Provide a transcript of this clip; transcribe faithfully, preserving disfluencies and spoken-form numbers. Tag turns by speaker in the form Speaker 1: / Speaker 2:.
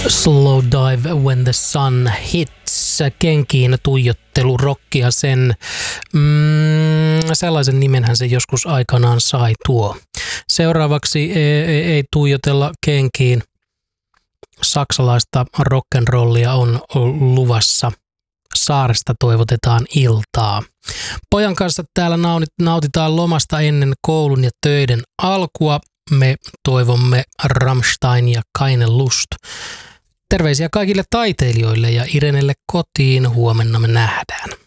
Speaker 1: Slow Dive When the Sun Hits, kenkiin tuijottelu, rockia sen, mm, sellaisen nimenhän se joskus aikanaan sai tuo. Seuraavaksi ei, ei, ei tuijotella kenkiin, saksalaista rock'n'rollia on luvassa. Saaresta toivotetaan iltaa. Pojan kanssa täällä nautitaan lomasta ennen koulun ja töiden alkua. Me toivomme Rammstein ja Keine Lust. Terveisiä kaikille taiteilijoille ja Irenelle kotiin. Huomenna me nähdään.